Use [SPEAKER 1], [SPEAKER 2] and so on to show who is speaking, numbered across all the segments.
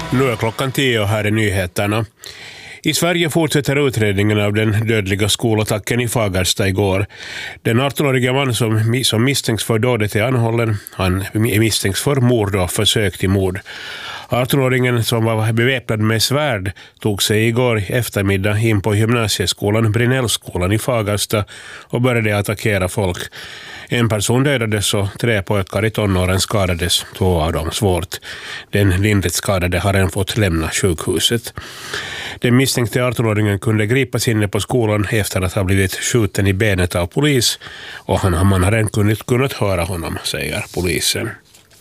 [SPEAKER 1] Nu är klockan 10 här i nyheterna. I Sverige fortsätter utredningen av den dödliga skolattacken i Fagersta igår. Den 18-åriga man som misstänks för dådet är anhållen. Han misstänks för mord och försök till mord. 18-åringen som var beväpnad med svärd tog sig igår eftermiddag in på gymnasieskolan Brinnellskolan i Fagersta och började attackera folk. En person dödades och 3 pojkar i tonåren skadades, 2 av dem svårt. Den lindrigt skadade har än fått lämna sjukhuset. Den misstänkte 18-åringen kunde gripas inne på skolan efter att ha blivit skjuten i benet av polis och man har än kunnat höra honom, säger polisen.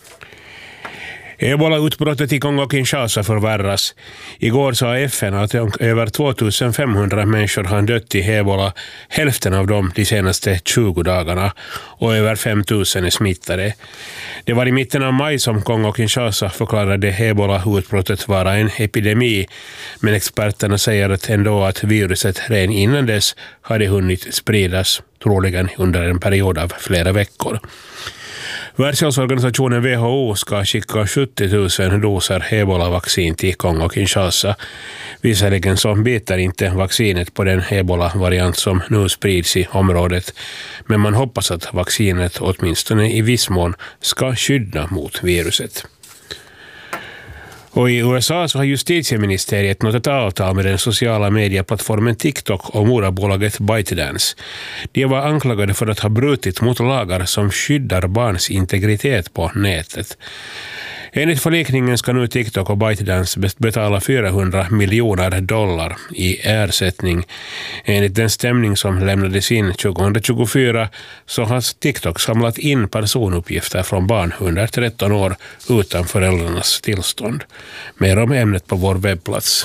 [SPEAKER 1] Ebola-utbrottet i Kongo-Kinshasa förvärras. Igår sa FN att över 2500 människor har dött i ebola, hälften av dem de senaste 20 dagarna, och över 5000 är smittade. Det var i mitten av maj som Kongo-Kinshasa förklarade ebola-utbrottet vara en epidemi, men experterna säger ändå att viruset redan innan dess hade hunnit spridas, troligen under en period av flera veckor. Världshälsoorganisationen WHO ska skicka 70 000 doser ebola-vaccin till Kongo-Kinshasa. Visserligen så biter inte vaccinet på den ebola-variant som nu sprids i området, men man hoppas att vaccinet åtminstone i viss mån ska skydda mot viruset. Och i USA så har justitieministeriet nått ett avtal med den sociala medieplattformen TikTok och moderbolaget ByteDance. De var anklagade för att ha brutit mot lagar som skyddar barns integritet på nätet. Enligt förlikningen ska nu TikTok och ByteDance betala $400 miljoner i ersättning. Enligt den stämning som lämnades in 2024 så har TikTok samlat in personuppgifter från barn under 13 år utan föräldrarnas tillstånd. Mer om ämnet på vår webbplats.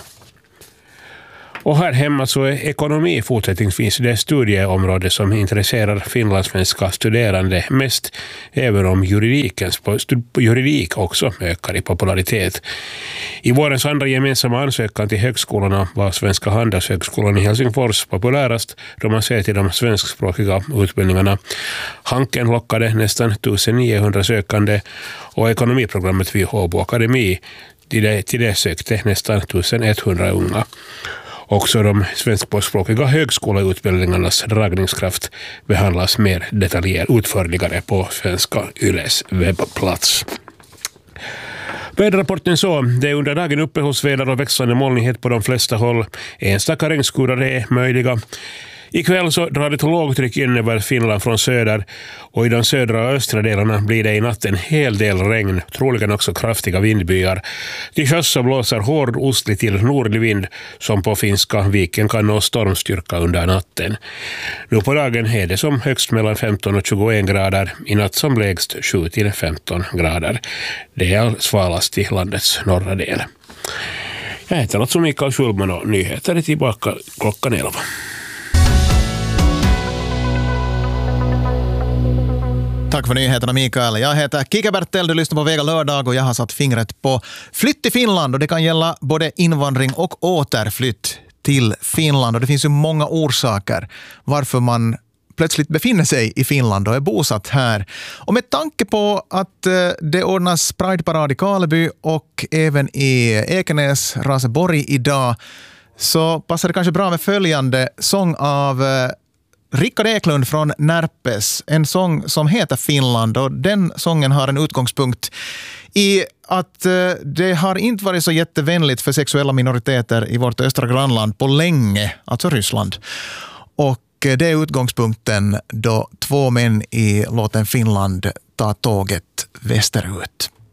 [SPEAKER 1] Och här hemma så är ekonomi fortsättningsvis det studieområde som intresserar finlandssvenska studerande mest, även om juridik också ökar i popularitet. I vårens andra gemensamma ansökan till högskolorna var Svenska Handelshögskolan i Helsingfors populärast då man ser till de svenskspråkiga utbildningarna. Hanken lockade nästan 1900 sökande och ekonomiprogrammet vid Håbo Akademi till det sökte nästan 1100 unga. Också de svenskspråkiga högskoleutbildningarnas dragningskraft behandlas mer utförligare på Svenska Yles webbplats. Väderrapporten så, det är under dagen uppehållsväder och växande molnighet på de flesta håll. Enstaka regnskurar är möjliga. Ikväll så drar det lågtryck in över Finland från söder och i de södra och östra delarna blir det i natt en hel del regn, troligen också kraftiga vindbyar. Till sjöss så blåser hård ostlig till nordlig vind som på Finska viken kan nå stormstyrka under natten. Nu på dagen är det som högst mellan 15 och 21 grader, i natt som lägst 7 till 15 grader. Det är svalast i landets norra del. Jag heter alltså Mikael Schulman och nyheter är tillbaka klockan 11.
[SPEAKER 2] Tack för nyheterna Mikael. Jag heter Kika Bertel, du lyssnar på Vega lördag och jag har satt fingret på flytt till Finland och det kan gälla både invandring och återflytt till Finland och det finns ju många orsaker varför man plötsligt befinner sig i Finland och är bosatt här. Och med tanke på att det ordnas Pride-parad i Karleby och även i Ekenäs, Raseborg idag så passar det kanske bra med följande sång av Rickard Eklund från Närpes, en sång som heter Finland och den sången har en utgångspunkt i att det har inte varit så jättevänligt för sexuella minoriteter i vårt östra grannland på länge, alltså Ryssland. Och det är utgångspunkten då 2 män i låten Finland tar tåget västerut.